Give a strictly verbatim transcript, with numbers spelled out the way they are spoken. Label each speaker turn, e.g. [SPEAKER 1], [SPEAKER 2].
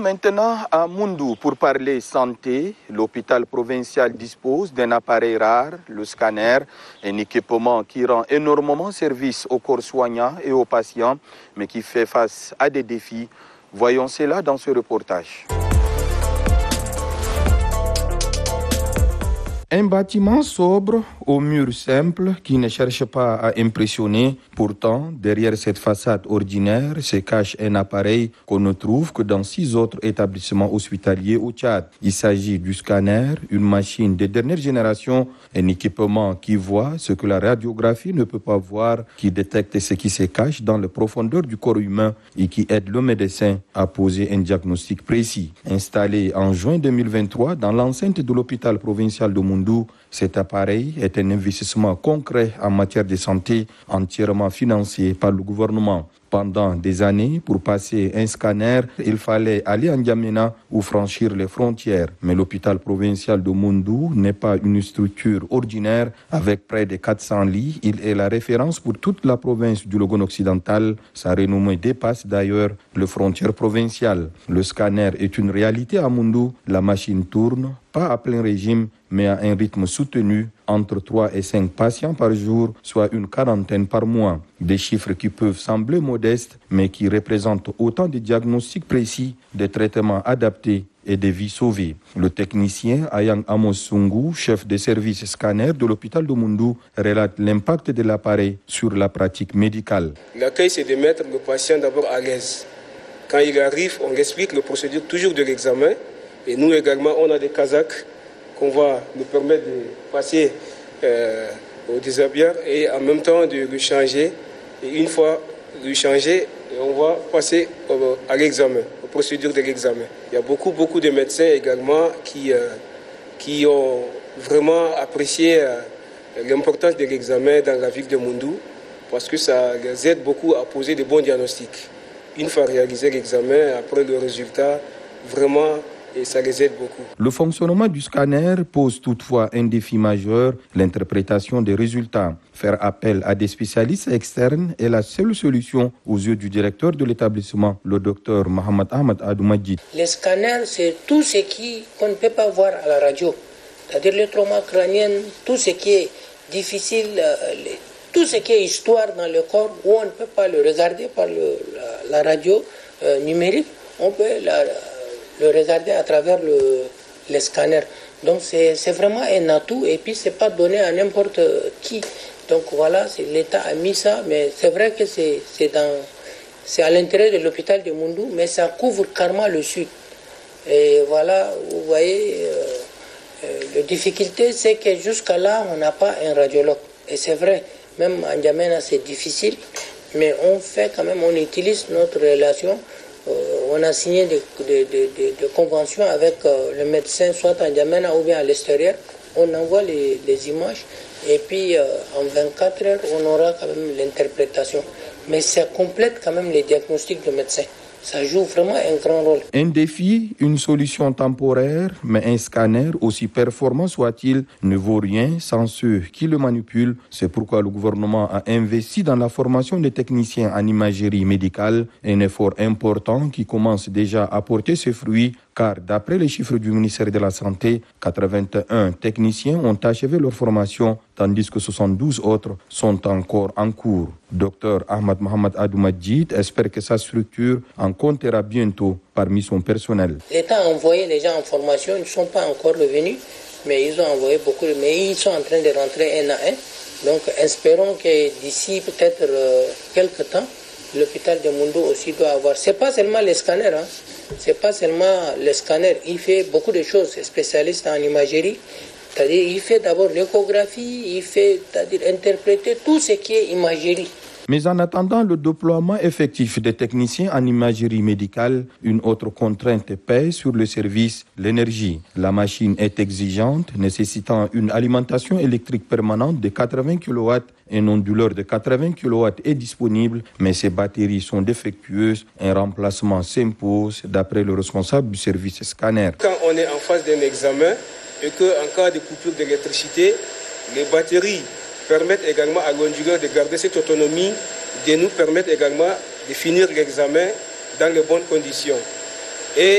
[SPEAKER 1] maintenant à Moundou pour parler santé. L'hôpital provincial dispose d'un appareil rare, le scanner, un équipement qui rend énormément service aux corps soignants et aux patients, mais qui fait face à des défis. Voyons cela dans ce reportage. Un bâtiment sobre, aux murs simples, qui ne cherche pas à impressionner. Pourtant, derrière cette façade ordinaire se cache un appareil qu'on ne trouve que dans six autres établissements hospitaliers au Tchad. Il s'agit du scanner, une machine de dernière génération, un équipement qui voit ce que la radiographie ne peut pas voir, qui détecte ce qui se cache dans les profondeurs du corps humain et qui aide le médecin à poser un diagnostic précis. Installé en juin deux mille vingt-trois dans l'enceinte de l'hôpital provincial de Moundou, cet appareil est un investissement concret en matière de santé entièrement financé par le gouvernement. Pendant des années, pour passer un scanner, il fallait aller à N'Djamena ou franchir les frontières. Mais l'hôpital provincial de Moundou n'est pas une structure ordinaire avec près de quatre cents lits. Il est la référence pour toute la province du Logone occidental. Sa renommée dépasse d'ailleurs les frontières provinciales. Le scanner est une réalité à Moundou. La machine tourne, pas à plein régime, mais à un rythme soutenu, entre trois et cinq patients par jour, soit une quarantaine par mois. Des chiffres qui peuvent sembler modestes, mais qui représentent autant de diagnostics précis, de traitements adaptés et des vies sauvées. Le technicien Ayang Amos Sungu, chef de service scanner de l'hôpital de Moundou, relate l'impact de l'appareil sur la pratique médicale.
[SPEAKER 2] L'accueil, c'est de mettre le patient d'abord à l'aise. Quand il arrive, on explique la procédure toujours de l'examen. Et nous également, on a des Kazakhs qu'on va nous permettre de passer euh, au déshabillage et en même temps de le changer. Et une fois le changé, on va passer au, à l'examen, aux procédures de l'examen. Il y a beaucoup, beaucoup de médecins également qui, euh, qui ont vraiment apprécié euh, l'importance de l'examen dans la ville de Moundou parce que ça les aide beaucoup à poser de bons diagnostics. Une fois réalisé l'examen, après le résultat, vraiment, et ça les aide beaucoup.
[SPEAKER 1] Le fonctionnement du scanner pose toutefois un défi majeur, l'interprétation des résultats. Faire appel à des spécialistes externes est la seule solution aux yeux du directeur de l'établissement, le docteur Mohamed Ahmed Adoumadjid.
[SPEAKER 3] Les scanners, c'est tout ce qui, qu'on ne peut pas voir à la radio. C'est-à-dire les traumas crâniens, tout ce qui est difficile, les, tout ce qui est histoire dans le corps, où on ne peut pas le regarder par le, la, la radio euh, numérique, on peut la le regarder à travers le, les scanners. Donc c'est, c'est vraiment un atout et puis c'est pas donné à n'importe qui. Donc voilà, c'est, l'État a mis ça, mais c'est vrai que c'est, c'est, dans, c'est à l'intérieur de l'hôpital de Moundou, mais ça couvre carrément le sud. Et voilà, vous voyez, euh, euh, la difficulté c'est que jusqu'à là, on n'a pas un radiologue. Et c'est vrai, même en N'Djamena c'est difficile, mais on fait quand même, on utilise notre relation. Euh, on a signé des de, de, de, de conventions avec euh, le médecin, soit en N'Djamena ou bien à l'extérieur. On envoie les, les images et puis euh, en vingt-quatre heures, on aura quand même l'interprétation. Mais ça complète quand même les diagnostics de médecin. Ça joue vraiment un grand rôle.
[SPEAKER 1] Un défi, une solution temporaire, mais un scanner, aussi performant soit-il, ne vaut rien sans ceux qui le manipulent. C'est pourquoi le gouvernement a investi dans la formation des techniciens en imagerie médicale, un effort important qui commence déjà à porter ses fruits, car d'après les chiffres du ministère de la Santé, quatre-vingt-un techniciens ont achevé leur formation, tandis que soixante-douze autres sont encore en cours. Docteur Ahmed Mohamed Adoumadjid espère que sa structure en comptera bientôt parmi son personnel.
[SPEAKER 3] L'État a envoyé les gens en formation, ils ne sont pas encore revenus, mais ils ont envoyé beaucoup, mais ils sont en train de rentrer un à un. Donc espérons que d'ici peut-être euh, quelques temps, l'hôpital de Moundou aussi doit avoir. C'est pas seulement les scanners, hein. C'est pas seulement les scanners. Il fait beaucoup de choses. Spécialiste en imagerie, c'est-à-dire il fait d'abord l'échographie, il fait, c'est-à-dire interpréter tout ce qui est imagerie.
[SPEAKER 1] Mais en attendant le déploiement effectif des techniciens en imagerie médicale, une autre contrainte pèse sur le service, l'énergie. La machine est exigeante, nécessitant une alimentation électrique permanente de quatre-vingts kilowatts. Un onduleur de quatre-vingts kilowatts est disponible, mais ces batteries sont défectueuses. Un remplacement s'impose, d'après le responsable du service scanner.
[SPEAKER 2] Quand on est en phase d'un examen et qu'en cas de coupure d'électricité, les batteries permettent également à l'onduleur de garder cette autonomie, de nous permettre également de finir l'examen dans les bonnes conditions. Et